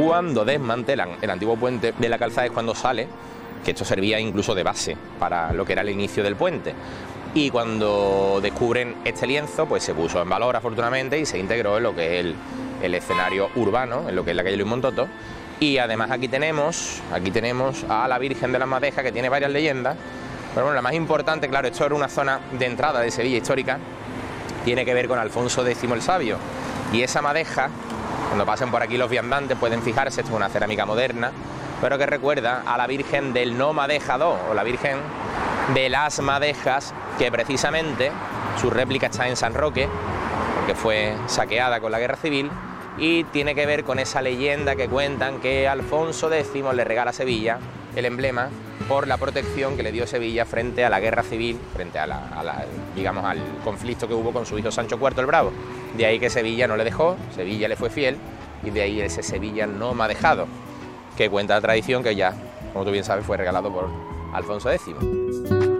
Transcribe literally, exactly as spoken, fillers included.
Cuando desmantelan el antiguo puente de la Calzada es cuando sale, que esto servía incluso de base para lo que era el inicio del puente. Y cuando descubren este lienzo, pues se puso en valor afortunadamente y se integró en lo que es el, el escenario urbano, en lo que es la calle Luis Montoto. Y además aquí tenemos, aquí tenemos a la Virgen de las Madejas, que tiene varias leyendas. Pero bueno, la más importante, claro, esto era una zona de entrada de Sevilla histórica, tiene que ver con Alfonso décimo el Sabio. Y esa madeja, cuando pasen por aquí los viandantes pueden fijarse, esto es una cerámica moderna, pero que recuerda a la Virgen del No Madejado, o la Virgen de las Madejas, que precisamente su réplica está en San Roque, porque fue saqueada con la Guerra Civil, y tiene que ver con esa leyenda que cuentan que Alfonso décimo le regala a Sevilla el emblema por la protección que le dio Sevilla frente a la Guerra Civil, frente a la, a la, digamos, al conflicto que hubo con su hijo Sancho cuarto el Bravo. De ahí que Sevilla no le dejó, Sevilla le fue fiel, y de ahí ese Sevilla no me ha dejado, que cuenta la tradición que ya, como tú bien sabes, fue regalado por Alfonso décimo.